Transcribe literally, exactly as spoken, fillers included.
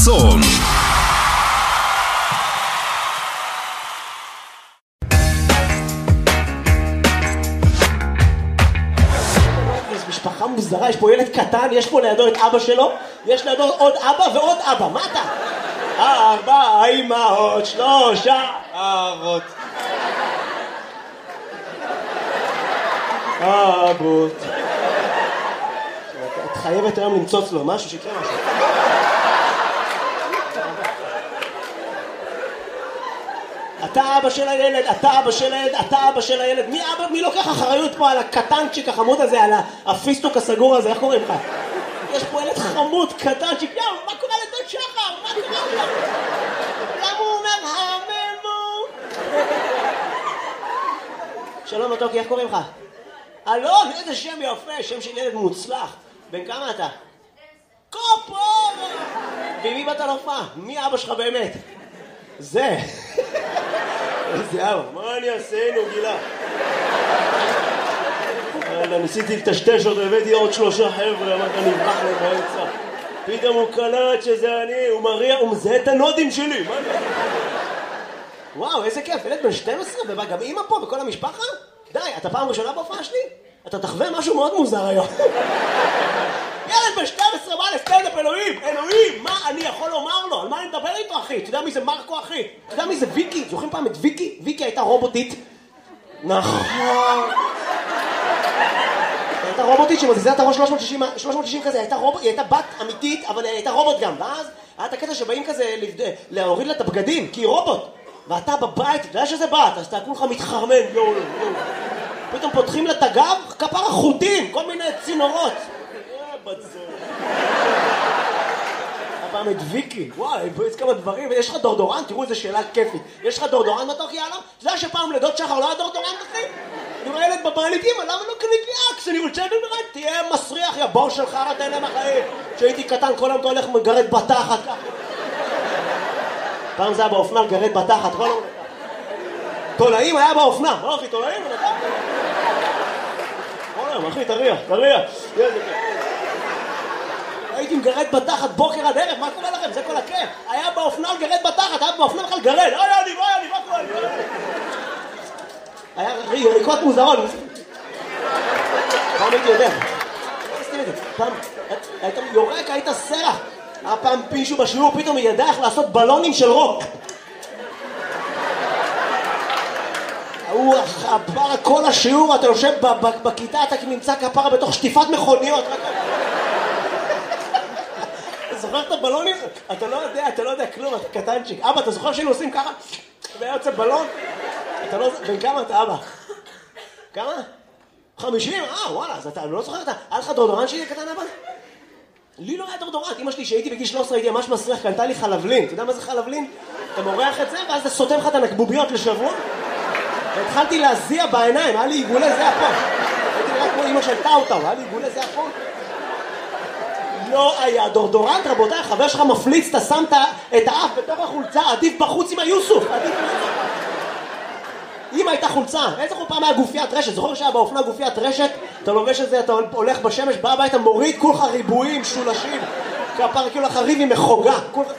צום. יש משפחה מוזרה, יש פה ילד קטן, יש פה לידו את אבא שלו, יש לידו עוד אבא ועוד אבא, מה אתה? ארבע אמהות, שלושה אבות. אבות. את חייבת היום למצוץ לו משהו, שיקרה משהו. אתה אבא של הילד, אתה אבא של הילד, אתה אבא של הילד. מי אבא, מי לוקח אחריות פה על הקטנצ'יק החמוד הזה, על הפיסטוק הסגור הזה, איך קוראים לך? יש פה ילד חמוד, קטנצ'יק, יאו, מה קורה לדוד שחר? מה קורה לך? למה הוא אומר הממו? שלום מתוקי, איך קוראים לך? אלון, איזה שם יפה, שם של ילד מוצלח. בן כמה אתה? קופור! ומי באת להופעה? מי אבא שלך באמת? זה. איזה אבא, מה אני אעשה? נו, גילה. ניסיתי לטשטש אותו, הבאתי עוד שלושה חבר'ה, אמרת נברח להם באמצע. פתאום הוא קלט שזה אני, הוא מריע, הוא מזהה את הנודים שלי. מה אני? וואו, איזה כיף, ילד בן שתים עשרה, ובא גם אמא פה וכל המשפחה? די, אתה פעם ראשונה בהופעה שלי? אתה תחווה משהו מאוד מוזר היום. ילד בן שתים עשרה בא לסטנדאפ, אלוהים, אלוהים, מה אני יכול לומר לו? על מה אני מדבר איתו, אחי? אתה יודע מי זה מרקו, אחי? אתה יודע מי זה ויקי? זוכרים פעם את ויקי? ויקי הייתה רובוטית. נכון. הייתה רובוטית שמזיזה את הראש שלוש מאות שישים כזה, הייתה רובוט, היא הייתה בת אמיתית, אבל היא הייתה רובוט גם. ואז היה את הקטע שבאים כזה להוריד לה את הבגדים, כי היא רובוט. ואתה בבית, אתה יודע שזה בת, אז אתה כולך מתחרמן, יואו, יואו. פתאום פותחים לה את הגב, כפר החוטים, כל מיני צינורות. הפעם את ויקי, וואי, יש כמה דברים, יש לך דורדורן, תראו איזה שאלה כיפית. יש לך דורדורן מתוק, יאללה? אתה יודע שפעם לדוד שחר לא היה דורדורן, אחי? אני רואה ילד בבית, אמא, למה לא קנית לי אקס? אני רוצה לדעת, תהיה מסריח, יא בור שלך, אתה אין להם החיים. כשהייתי קטן, כל היום אתה הולך מגרד בתחת ככה. פעם זה היה באופנה, גרד בתחת, כל היום. תולעים היה באופנה, לא אחי, תולעים? כל היום, אחי, תריח, תריח. הייתי מגרד בתחת בוקר עד ערב, מה קורה לכם? זה כל הכיף. היה באופנה גרד בתחת, היה באופנה בכלל גרד. אוי, אני, אוי, אני, מה קורה? היה יריקות מוזרות. פעם הייתי יודע. פעם היית יורק, היית סרח. היה פעם פישו בשיעור, פתאום היא ידעה איך לעשות בלונים של רוק. הוא חפרה כל השיעור, אתה יושב בכיתה, אתה נמצא כפרה בתוך שטיפת מכוניות. אתה זוכר את הבלונים? אתה לא יודע, אתה לא יודע כלום, אתה קטנצ'יק. אבא, אתה זוכר שהיינו עושים ככה? והיה יוצא בלון? אתה לא... בן כמה אתה, אבא? כמה? חמישים? אה, וואלה, אז אתה לא זוכר, אתה... היה לך דורדורן שלי קטן, אבא? לי לא היה דורדורן. אמא שלי, שהייתי בגיל שלוש עשרה, הייתי ממש מסריח, קנתה לי חלבלין. אתה יודע מה זה חלבלין? אתה מורח את זה, ואז אתה סותם לך את הנקבוביות לשבוע. והתחלתי להזיע בעיניים, היה לי עיגולי זיע פה. הייתי נראה כמו אמא של טאוטאו, היה לי עיגולי זיע פה. לא היה דורדורנט, רבותיי, חבר שלך מפליץ, אתה שמת את האף בתוך החולצה, עדיף בחוץ עם היוסוף, עדיף בחוץ. אמא הייתה חולצה, איזה חול פעם היה גופיית רשת, זוכר שהיה באופנה גופיית רשת, אתה לובש את זה, אתה הולך בשמש, בא הביתה, מוריד כולך ריבועים, שולשים, כפר כאילו לך ריב עם מחוגה,